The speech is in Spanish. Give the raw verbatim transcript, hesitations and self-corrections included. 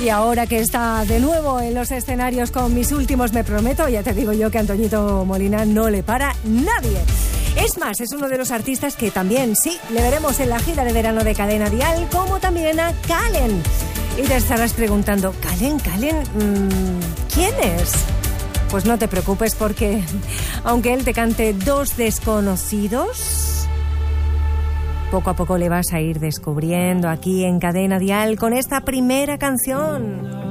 Y ahora que está de nuevo en los escenarios con Mis Últimos Me Prometo, ya te digo yo que a Antoñito Molina no le para nadie. Es más, es uno de los artistas que también, sí, le veremos en la gira de verano de Cadena Dial, como también a Kallen. Y te estarás preguntando, ¿Kallen, Kallen? Mmm, ¿quién es? Pues no te preocupes porque, aunque él te cante Dos Desconocidos, poco a poco le vas a ir descubriendo aquí en Cadena Dial con esta primera canción.